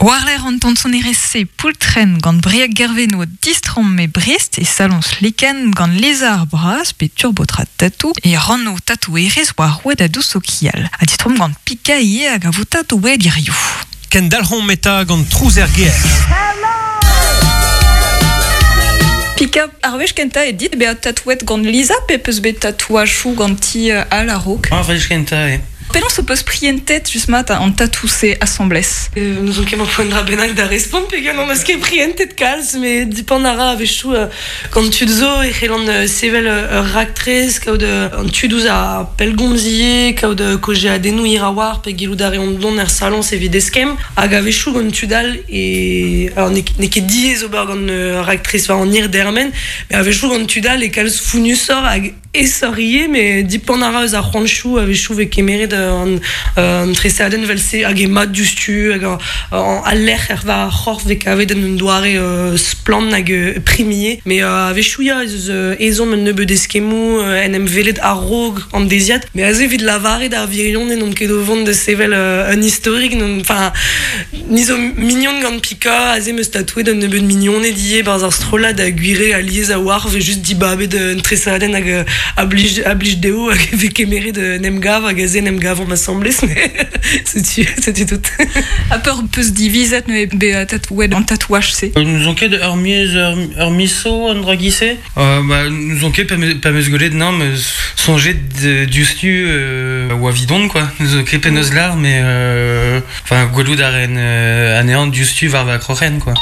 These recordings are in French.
Warler an tonsonnerese poultren gant briag gerveno distrom me Brest e salons leken gant lézard bras pe turbotrat tatou e ranno tatou erez war roued a douce okial. A distrom gant pika ie hag a vo tatou oued iriou. Ken dalhon meta gant trouz ger. Pika arvech kenta e dit be a tatouet gant Lisa pe peus be tatouachou gant ti al a rok. Arvech kenta e. Penon se peus prientet just mat an tatou se assemblez. Nous on kement poendra bennak da respond pegan an maske prientet kalz, mais dipan ara avechou quand tu zo e c'hellan sevel raktrez kaout an tudouz a pelgomzie kaout koje a denou irawar pe gelou da reon don salon se videskem hag avechou gant tudal e alors ne ket diez ober gant raktrez va an ir dermen mais avechou gant tudal e kalz founusor hag esorie mais dipan ara eus a c'hoanchou avechou ve kemeret an tresaden vel se hag e mat justu hag an aller va c'horf ve kavet an doare splan hag primier mais avechouia ezon men nebeud eskemou en velet a rog an deziat mais aze vid lavaret ar virion non ket o vont de sevel un historique enfin nizo mignon gant pika aze meus tatouet an nebeud mignon die barz ar strolad a guire a liez a war ve just dibabet an tresaden hag a blij deo hag ve kemeret nemgav hag aze nemgav on m'assemblés mais c'était tout. A peur peus divizet ne be a tatouet an tatouage se. Nous on ket ur miso an dragise. Nous on ket pa meus golet non mais songer justu ou avidon quoi. Nous on ket pa neus lar mais enfin golou d'aren anéant justu var va crochen quoi.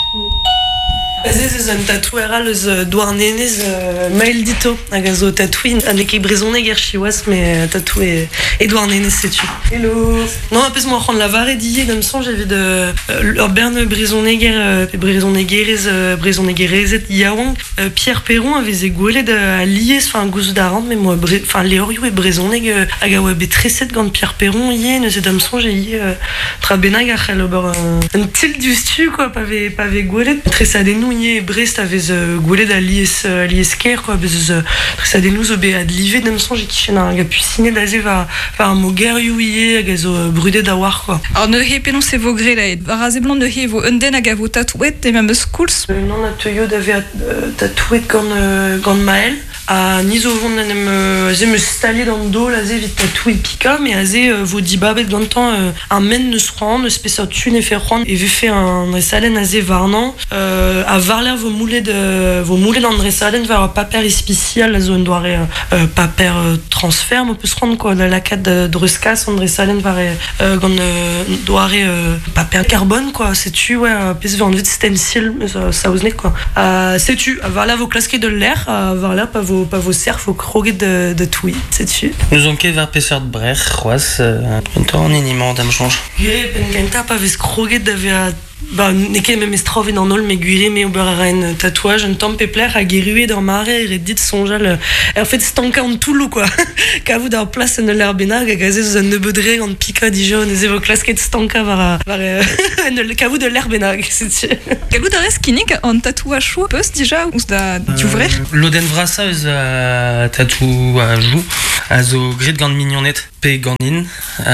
Azez un tatoueral eus douarnenez mail dito hag a zo tatouin an eke brezoneg er chiwas mais tatou e douarnenez setu. Hello. Non, apes moi c'hant lavare die gant son j'avais de ur berne brezoneger brezonegerezet yaouang Pierre Perron avait ze gwelet a liez enfin gouz d'arant mais moi enfin leorioù e brezoneg hag a oa bet treset gant Pierre Perron ie neus edam son j'ai tra benag a c'hell ober un til dustu quoi pa ve gwelet tresadenou Brest avait gwelet a liez ker quoi bez tresadenou zo be ad livet dem son j'ai kichen hag a pucine d'aze va ar mogerioù ie hag a zo brudet da war quoi. Alors ne he penon se vo grelet var a zeblon ne he vo unden hag a vo tatouet e mem eus koulz. Non a teuio d'ave tatouet gant Maël a nizo vont anem aze meus staliet an dol aze vit tatouet pika mais aze vo dibabet gantan an men neus c'hoant eus peseurt tun e fer c'hoant e ve fe an resalen aze varnan a varler vo moulet an resalen var paper especial a zo en doare paper transfer mo peus c'hoant quoi da lakad druskas an resalen var gant doare paper carbone quoi setu ouais pez ve an vit stencil ça ouznet quoi setu a varler vo klasket de l'air a varler pa vo serf vo kroget de toui setu. Nous on ket var peseurt brer c'hoaz un temps en inimant dam change. Gure pen ganta pa vez kroget d'ave a ne ket même estrovet an ol me guire me ober a ren tatouage un tamm pepler a geruet d'ar mare ret dit sonjal fet stanka an toulou quoi kavout ar plas en l'er benag hag aze eus an nebeudre gant pika dijon ez evo klasket stanka var kavout de l'er benag setu. Gallout a rez kinnig an tatouachou peus dija ouz da diouvrech? Loden vrasa eus a tatouajou a zo grit gant mignonnet pe gant in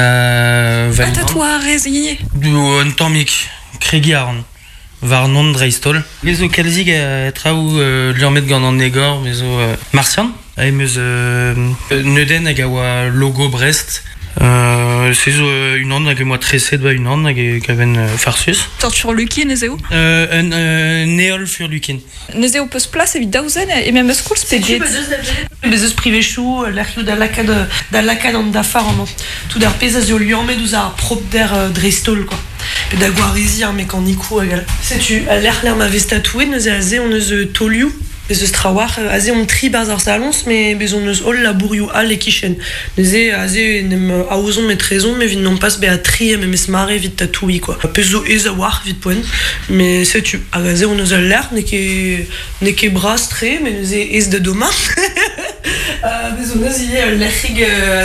A tatou a rez ie? Un tammik kregi aran var non dreistol. Lezo kalzig a traoù lurmet gant an negor mezo martian a emeus neuden hag a oa logo Brest c'est une an hag moi treset ba une an hag kaven farsus Torture lukin ne zeo? Neol fur lukin. Ne zeo peus plas evit daouzen e mem eus koulz pe get. Bez eus privechou l'erioù da lakad an dafar an tout d'ar pez a zo lurmet ouz ar prop der dreistol quoi. Pe da gwarizir me kan nikou agal. Setu a l'er ma vez tatouet neuze aze on eus tolioù bez eus trawar aze on tri barz ar salons mais bez on eus ol labourioù al e kichen. Neuze aze nem aozon met trezon mais vin non pas be a tri me mes mare vit tatoui quoi. Pez zo ez a war vit poen mais setu hag aze on eus l'er ne ket bras tre mais neuze ez da doma Mais on a l'echig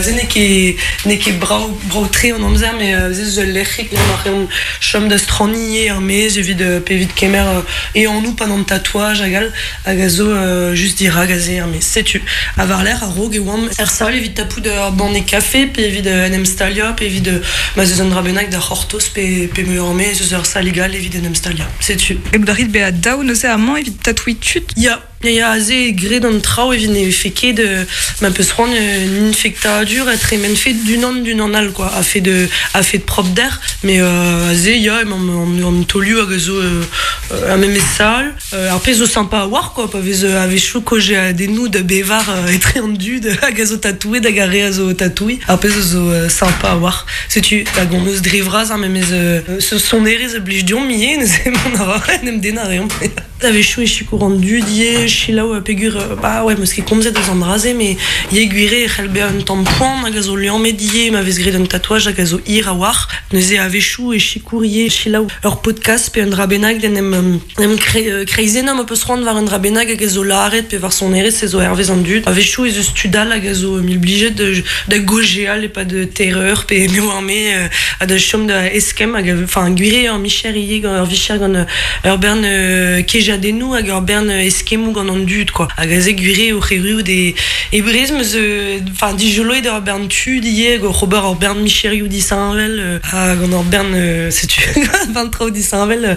neke brau tre en amzer mais l'echig on chom de stranier mais j'ai vu de pévid kemer et en nous pendant tatouage agal agazo juste dira gazé mais c'est tu avoir l'air à rogue et wam ersal évite tapou de ban et café puis évite nem stalia puis évite ma zone rabenak de hortos puis me armé zeur saligal évite nem stalia c'est tu et darid be a daou no se amant évite tatouit chut Ja, azé gré dans le trau evine feke de ma peut se rendre une infectadur être même fait d'une an al quoi a fait de propre d'air mais azé ya on tolu a gazo a même sale après zo sympa à voir quoi avec chou que j'ai des nous de bévar être rendu de a gazo tatoué d'agarrer azo tatoué après zo sympa à voir c'est tu la gonneuse drivras hein même ce sont des oblige dion mié nous mon ara nem dénaré avait chou et chico rendu dié chila ou pégur bah ouais parce que comme ça des embrasés mais y guiré helbe un tampon a gazo lion médié m'avait gré d'un tatouage a gazo ir à voir nous avait chou et chicourier chila ou leur podcast puis un drabenag nem crazy non on peut se rendre vers un drabenag a gazo l'arrête puis vers son héré ses hervé endu avait chou et de studal a gazo mille obligé de gogéal et pas de terreur puis mais à de chum de eskem enfin guiré en michérier en vicher dans urban qui des nous à Gorbern esquemou gant dud quoi à gazé guré au réru des hébrismes enfin di jolo de Gorbern tu dié Robert Gorbern Micheri ou di Saint-Vel à Gorbern c'est tu 23 di Saint-Vel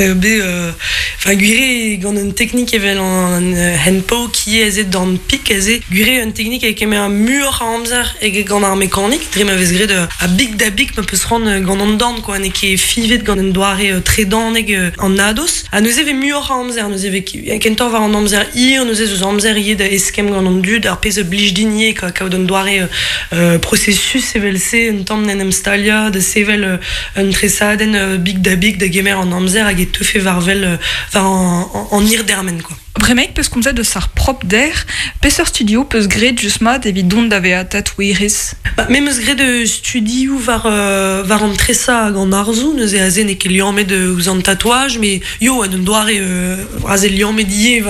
enfin guré gant une technique evel en handpo qui est dans pic azé guré une technique avec un mur à amzer et gant ar mécanique très mauvaise gré de à big dabik me peut se rendre gant dan quoi ne qui est fivet gant une doiré très dan en nados à nous avait mur amzer nous avait kentor var en amzer ir nous az amzer ie da eskem gant an dud ar pez blij digné ka don doare processus evelc un tamm nenem stalia de sevel un tresaden big da big da gemer en amzer hag e teufe varvel var en ir dermen quoi. Bremek peus komzet de sar prop d'air, peus ur studio peus gret just mat evit dont da vea tatouiris. Même eus gret de studio var an tresa gant arzou, neus e azen e ket liamet de ouz an tatouage, mais yo, an doare azen liamet die,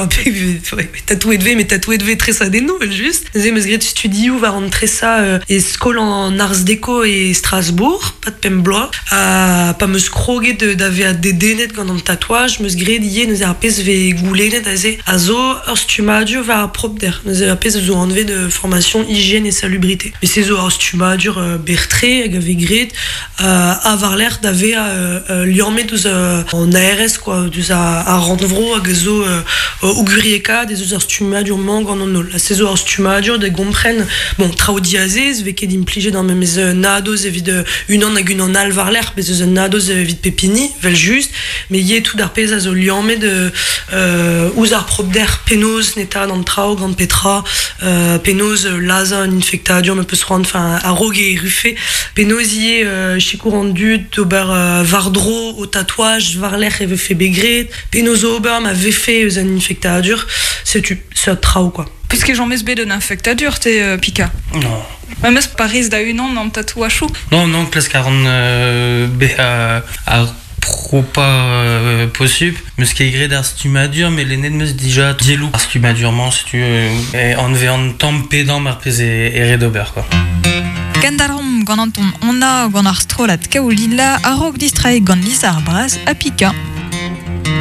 tatouet ve, mais tatouet ve tresa den nou, just. Neus e meus gret studio var an tresa e skol en ars deco e Strasbourg, pat pem bloa, pa meus kroget da vea dedenet gant an tatouage, meus gret die, neus e ar pez ve goulenet aze a zo ur stumadur va prop d'air. Nous avons appelé zo enlevé de formation hygiène et salubrité. Mais c'est zo ur stumadur bertré hag ave gret avoir l'air d'ave liormet douz en ARS quoi, douz a randvro hag zo augurieka des ur stumadur mang en onol. C'est zo ur stumadur de gompren bon traodiazez veket impligé dans mes nados evit une an hag une an al var l'air mais zo nados evit pepini vel juste mais yé tout d'arpez a zo liormet de ouzar prop d'air penaos neta dans trao gant petra penaos laza un infectadur me peut se rendre enfin à rogue et ruffé penosier chicour rendu d'ober vardro au tatouage var l'air et fait begret penaos ober m'avait fait un infectadur c'est tu ce trao quoi puisque j'en mets de l'infectadur t'es Pika non même Paris da une an dans tatouage non classe 40 b à trop pas possible mais ce qui est gré d'ar stumadur mais les nez me déjà dielou ar stumadurement si tu et en vean tempé dans marpez et redober quoi Gandarom gant on a gant ar strolat kaolila a rog distrae gant lizar braz a Pika